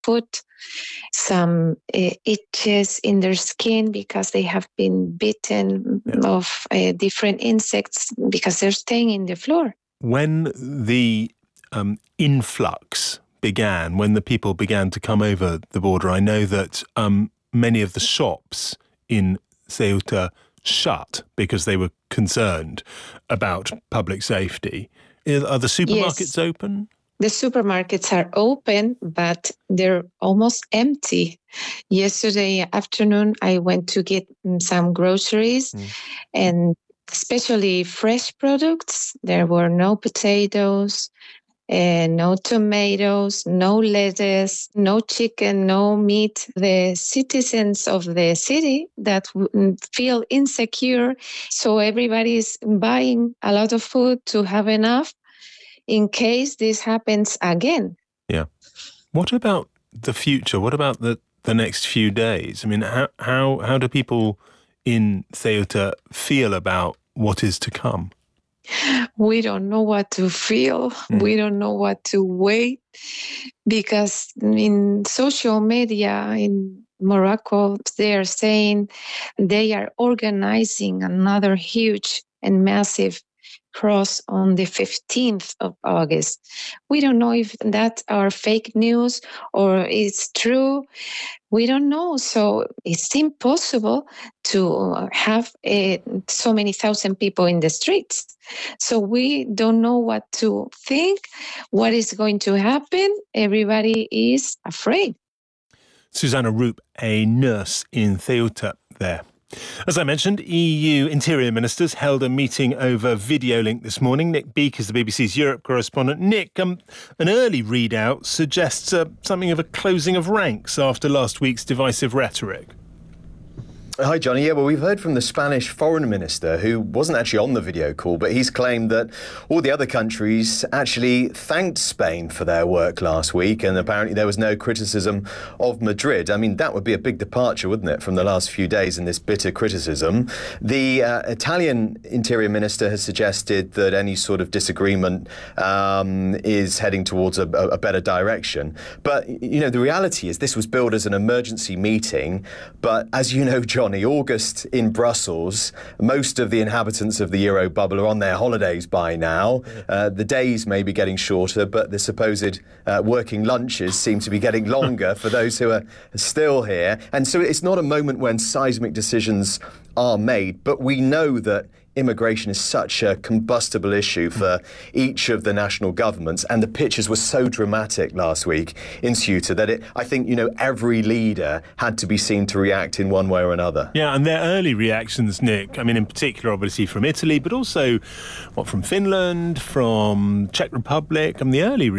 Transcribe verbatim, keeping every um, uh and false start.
foot, some uh, itches in their skin because they have been bitten yeah. of uh, different insects because they're staying in the floor. When the um, influx began, when the people began to come over the border, I know that um, many of the shops in Ceuta shut because they were concerned about public safety. Are the supermarkets yes. open? The supermarkets are open, but they're almost empty. Yesterday afternoon, I went to get some groceries, mm. and especially fresh products. There were no potatoes, and no tomatoes, no lettuce, no chicken, no meat. The citizens of the city that feel insecure, so everybody's buying a lot of food to have enough in case this happens again. Yeah. What about the future? What about the, the next few days? I mean, how, how, how do people in Ceuta feel about what is to come? We don't know what to feel. Mm. We don't know what to wait, because in social media in Morocco, they are saying they are organizing another huge and massive cross on the fifteenth of August. We don't know if that are fake news or it's true. We don't know. So it's impossible to have uh, so many thousand people in the streets. So we don't know what to think, what is going to happen. Everybody is afraid. Susanna Roop, a nurse in Ceuta there. As I mentioned, E U Interior Ministers held a meeting over video link this morning. Nick Beake is the B B C's Europe correspondent. Nick, um, an early readout suggests uh, something of a closing of ranks after last week's divisive rhetoric. Hi, Johnny. Yeah, well, we've heard from the Spanish foreign minister, who wasn't actually on the video call, but he's claimed that all the other countries actually thanked Spain for their work last week, and apparently there was no criticism of Madrid. I mean, that would be a big departure, wouldn't it, from the last few days in this bitter criticism. The uh, Italian Interior Minister has suggested that any sort of disagreement um, is heading towards a, a better direction. But, you know, the reality is this was billed as an emergency meeting, but as you know, John, August in Brussels, most of the inhabitants of the Euro bubble are on their holidays by now. Uh, the days may be getting shorter, but the supposed uh, working lunches seem to be getting longer for those who are still here. And so it's not a moment when seismic decisions are made, but we know that immigration is such a combustible issue for each of the national governments, and the pictures were so dramatic last week in Ceuta that it, I think, you know, every leader had to be seen to react in one way or another. Yeah, and their early reactions, Nick, I mean, in particular, obviously, from Italy, but also, what, from Finland, from Czech Republic, and the early